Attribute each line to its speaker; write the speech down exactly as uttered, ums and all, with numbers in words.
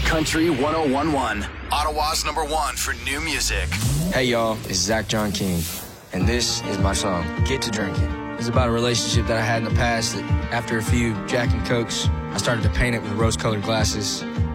Speaker 1: Country one oh one point one. Ottawa's number one for new music.
Speaker 2: Hey, y'all. It's Zach John King. And this is my song, Get to Drinking. It's about a relationship that I had in the past that after a few Jack and Cokes, I started to paint it with rose-colored glasses.